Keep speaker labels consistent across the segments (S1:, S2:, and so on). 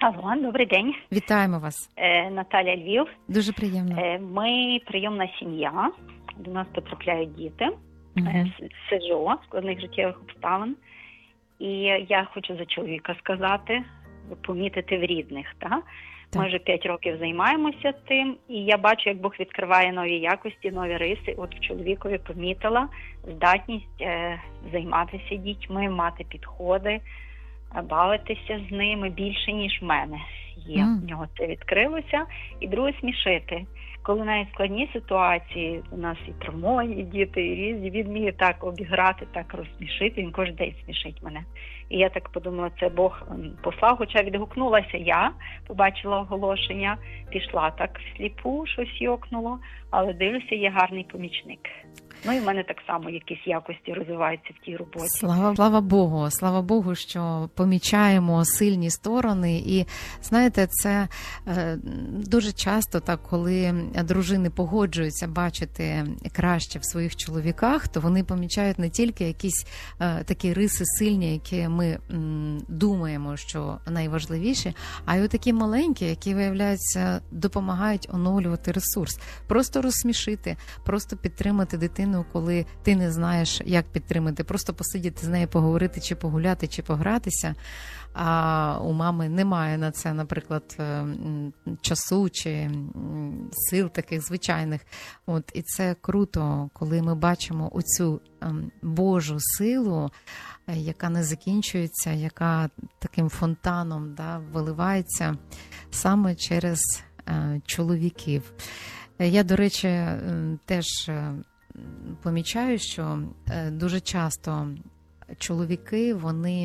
S1: Алло, добрий день.
S2: Вітаємо вас.
S1: Наталя, Львів.
S2: Дуже приємно.
S1: Ми прийомна сім'я, до нас потрапляють діти з СЖО, складних життєвих обставин. І я хочу за чоловіка сказати, помітити в рідних. Так? Ми вже 5 років займаємося цим, і я бачу, як Бог відкриває нові якості, нові риси. От в чоловікові помітила здатність займатися дітьми, мати підходи, бавитися з ними більше, ніж в мене є. В нього це відкрилося. І друге, смішити. Коли навіть складні ситуації, у нас і травмовані діти, і різні, він вміє так обіграти, так розсмішити, він кожен день смішить мене. І я так подумала, це Бог послав, хоча відгукнулася я, побачила оголошення, пішла так всліпу, щось йокнуло, але дивлюся, є гарний помічник. Ну і в мене так само якісь якості розвиваються в тій роботі.
S2: Слава Богу, що помічаємо сильні сторони. І знаєте, це дуже часто так, коли дружини погоджуються бачити краще в своїх чоловіках, то вони помічають не тільки якісь такі риси сильні, які ми думаємо, що найважливіші, а й такі маленькі, які, виявляються, допомагають оновлювати ресурс. Просто розсмішити, просто підтримати дитину, коли ти не знаєш, як підтримати, просто посидіти з нею, поговорити, чи погуляти, чи погратися, а у мами немає на це, наприклад, часу чи сил таких звичайних. От, і це круто, коли ми бачимо оцю Божу силу, яка не закінчується, яка таким фонтаном виливається саме через чоловіків. Я, до речі, теж помічаю, що дуже часто чоловіки,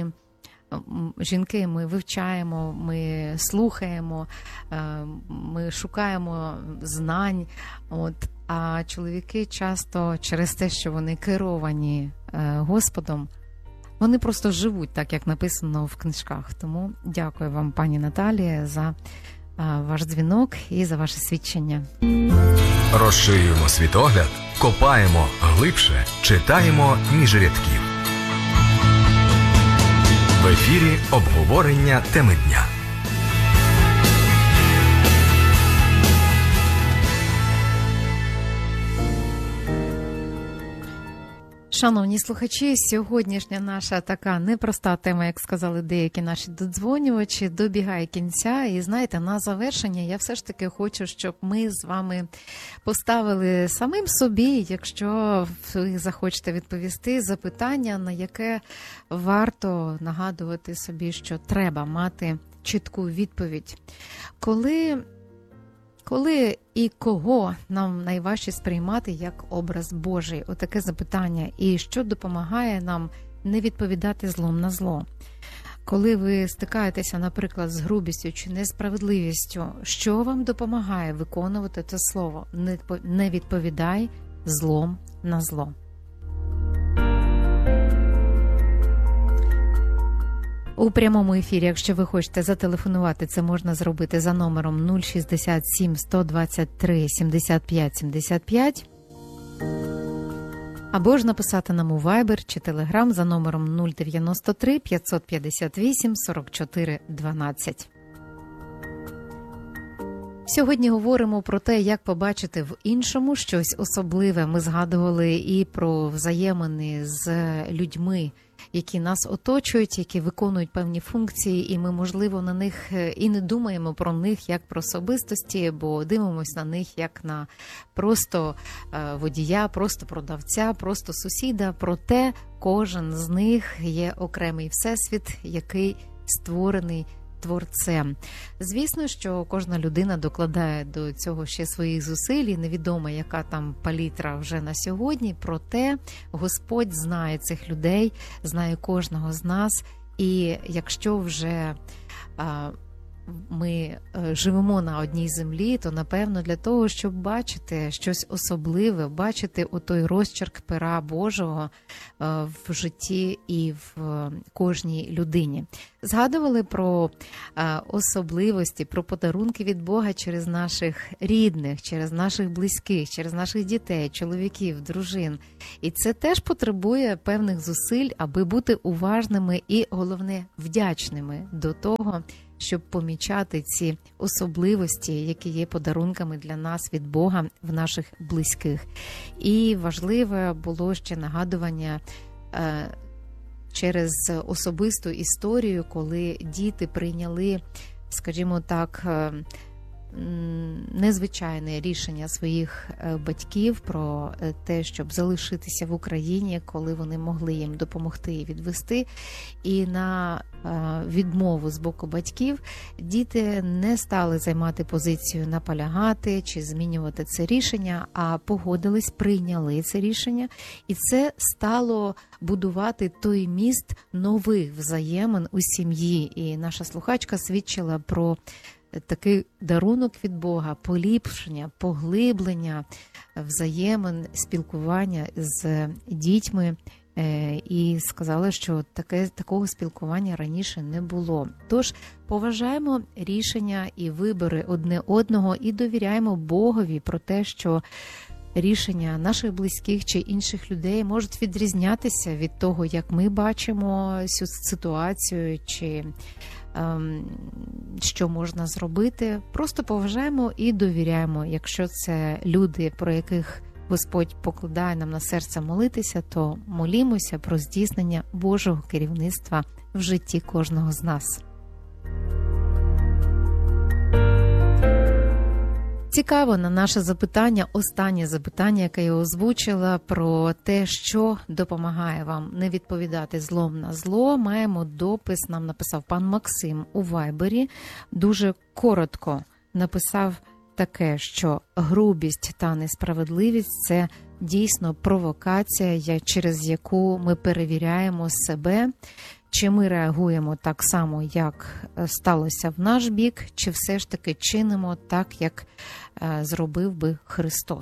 S2: жінки ми вивчаємо, ми слухаємо, ми шукаємо знань, а чоловіки часто через те, що вони керовані Господом, вони просто живуть так, як написано в книжках. Тому дякую вам, пані Наталія, за ваш дзвінок і за ваше свідчення.
S3: Розширюємо світогляд, копаємо глибше, читаємо між рядків. В ефірі обговорення теми дня.
S2: Шановні слухачі, сьогоднішня наша така непроста тема, як сказали деякі наші додзвонювачі, добігає кінця. І знаєте, на завершення я все ж таки хочу, щоб ми з вами поставили самим собі, якщо ви захочете відповісти, запитання, на яке варто нагадувати собі, що треба мати чітку відповідь. Коли і кого нам найважче сприймати як образ Божий? Отаке запитання. І що допомагає нам не відповідати злом на зло? Коли ви стикаєтеся, наприклад, з грубістю чи несправедливістю, що вам допомагає виконувати це слово? Не відповідай злом на зло. У прямому ефірі, якщо ви хочете зателефонувати, це можна зробити за номером 067 123 75 75 або ж написати нам у Viber чи Telegram за номером 093 558 44 12. Сьогодні говоримо про те, як побачити в іншому щось особливе. Ми згадували і про взаємини з людьми, які нас оточують, які виконують певні функції, і ми, можливо, на них і не думаємо про них як про особистості, бо дивимося на них як на просто водія, просто продавця, просто сусіда. Проте кожен з них є окремий всесвіт, який створений Творцем. Звісно, що кожна людина докладає до цього ще своїх зусиль, і невідомо, яка там палітра вже на сьогодні, проте Господь знає цих людей, знає кожного з нас, і якщо вже ми живемо на одній землі, то, напевно, для того, щоб бачити щось особливе, бачити отой розчерк пера Божого в житті і в кожній людині. Згадували про особливості, про подарунки від Бога через наших рідних, через наших близьких, через наших дітей, чоловіків, дружин. І це теж потребує певних зусиль, аби бути уважними і, головне, вдячними до того, щоб помічати ці особливості, які є подарунками для нас від Бога в наших близьких. І важливе було ще нагадування через особисту історію, коли діти прийняли, скажімо так, незвичайне рішення своїх батьків про те, щоб залишитися в Україні, коли вони могли їм допомогти і відвести. І на відмову з боку батьків діти не стали займати позицію, наполягати чи змінювати це рішення, а погодились, прийняли це рішення. І це стало будувати той міст нових взаємин у сім'ї. І наша слухачка свідчила про такий дарунок від Бога, поліпшення, поглиблення взаємин, спілкування з дітьми. І сказала, що такого спілкування раніше не було. Тож поважаємо рішення і вибори одне одного і довіряємо Богові про те, що рішення наших близьких чи інших людей можуть відрізнятися від того, як ми бачимо цю ситуацію, чи що можна зробити. Просто поважаємо і довіряємо. Якщо це люди, про яких Господь покладає нам на серце молитися, то молімося про здійснення Божого керівництва в житті кожного з нас. Цікаво на наше запитання, останнє запитання, яке я озвучила, про те, що допомагає вам не відповідати злом на зло. Маємо допис, нам написав пан Максим у Вайбері. Дуже коротко написав таке, що грубість та несправедливість – це дійсно провокація, через яку ми перевіряємо себе, чи ми реагуємо так само, як сталося в наш бік, чи все ж таки чинимо так, як зробив би Христос.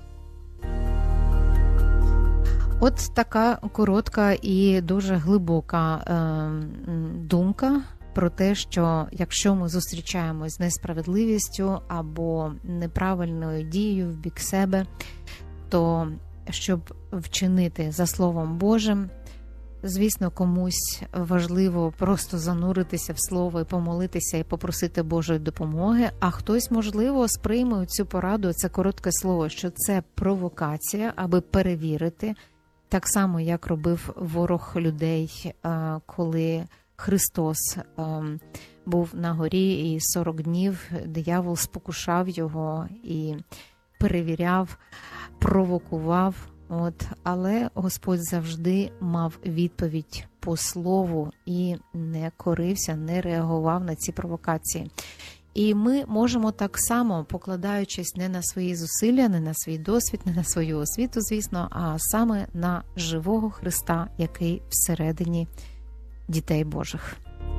S2: От така коротка і дуже глибока думка про те, що якщо ми зустрічаємось з несправедливістю або неправильною дією в бік себе, то щоб вчинити за Словом Божим, звісно, комусь важливо просто зануритися в Слово і помолитися і попросити Божої допомоги, а хтось, можливо, сприйме цю пораду, це коротке слово, що це провокація, аби перевірити, так само, як робив ворог людей, коли Христос був на горі і 40 днів диявол спокушав його і перевіряв, провокував. Але Господь завжди мав відповідь по слову і не корився, не реагував на ці провокації. І ми можемо так само, покладаючись не на свої зусилля, не на свій досвід, не на свою освіту, звісно, а саме на живого Христа, який всередині дітей Божих.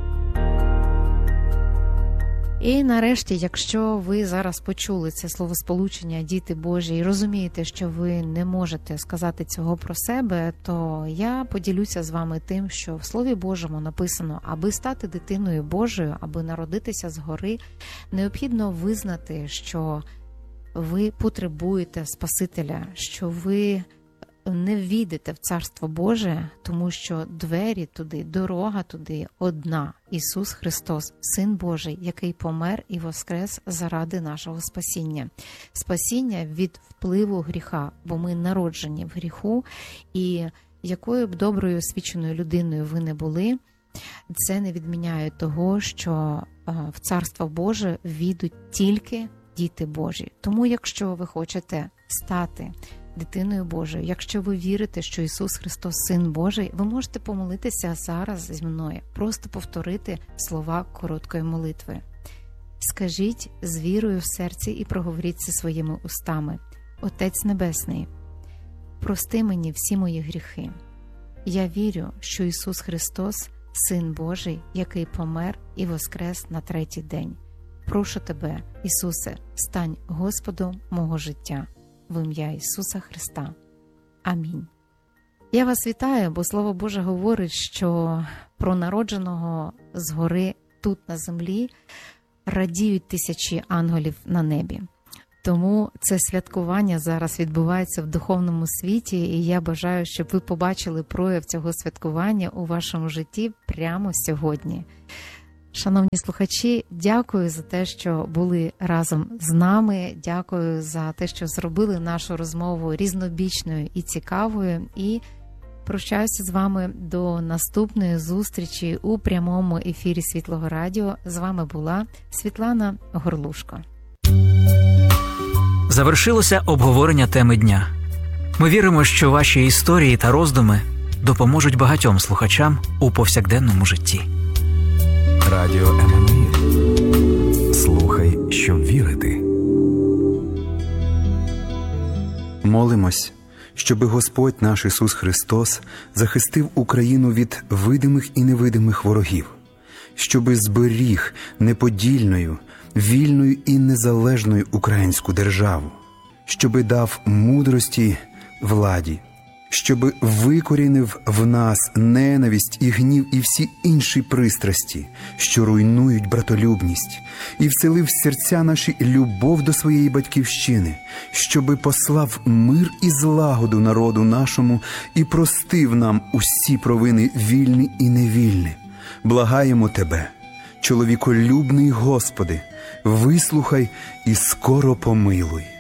S2: І нарешті, якщо ви зараз почули це словосполучення «діти Божі» і розумієте, що ви не можете сказати цього про себе, то я поділюся з вами тим, що в Слові Божому написано, аби стати дитиною Божою, аби народитися згори, необхідно визнати, що ви потребуєте Спасителя, що ви не ввійдете в Царство Боже, тому що двері туди, дорога туди одна. Ісус Христос, Син Божий, який помер і воскрес заради нашого спасіння. Спасіння від впливу гріха, бо ми народжені в гріху, і якою б доброю освіченою людиною ви не були, це не відміняє того, що в Царство Боже ввійдуть тільки діти Божі. Тому якщо ви хочете стати дитиною Божою, якщо ви вірите, що Ісус Христос Син Божий, ви можете помолитися зараз зі мною, просто повторити слова короткої молитви. Скажіть з вірою в серці і проговоріть це своїми устами. Отець Небесний, прости мені всі мої гріхи. Я вірю, що Ісус Христос – Син Божий, який помер і воскрес на третій день. Прошу Тебе, Ісусе, стань Господом мого життя. В ім'я Ісуса Христа. Амінь. Я вас вітаю, бо Слово Боже говорить, що про народженого згори тут на землі радіють тисячі ангелів на небі. Тому це святкування зараз відбувається в духовному світі, і я бажаю, щоб ви побачили прояв цього святкування у вашому житті прямо сьогодні. Шановні слухачі, дякую за те, що були разом з нами. Дякую за те, що зробили нашу розмову різнобічною і цікавою. І прощаюся з вами до наступної зустрічі у прямому ефірі Світлого Радіо. З вами була Світлана Горлушко.
S4: Завершилося обговорення теми дня. Ми віримо, що ваші історії та роздуми допоможуть багатьом слухачам у повсякденному житті.
S3: Радіо Еммануїл. Слухай, щоб вірити.
S5: Молимось, щоби Господь наш Ісус Христос захистив Україну від видимих і невидимих ворогів, щоби зберіг неподільною, вільною і незалежною українську державу, щоби дав мудрості владі, щоби викорінив в нас ненависть і гнів і всі інші пристрасті, що руйнують братолюбність, і вселив в серця наші любов до своєї батьківщини, щоби послав мир і злагоду народу нашому і простив нам усі провини вільні і невільні. Благаємо Тебе, чоловіколюбний Господи, вислухай і скоро помилуй.